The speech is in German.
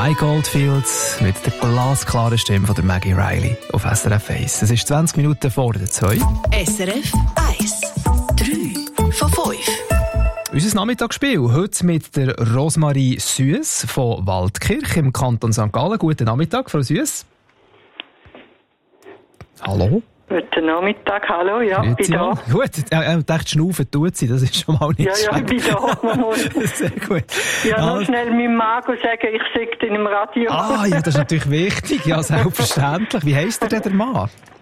Mike Oldfield mit der glasklaren Stimme von der Maggie Riley auf SRF 1. Es ist 20 Minuten vor der 2. SRF 1. 3 von 5. Unser Nachmittagsspiel heute mit der Rosmarie Süss von Waldkirch im Kanton St. Gallen. Guten Nachmittag, Frau Süss. Hallo. Guten Nachmittag, hallo, ja, bin da. Gut, ich dachte, schnaufen tut sie, das ist schon mal nicht schlecht. Ja, ich bin da. Sehr gut. Ja, noch schnell meinem Mann sagen, ich sage in im Radio. Ja, das ist natürlich wichtig, ja, selbstverständlich. Wie heisst der Mann?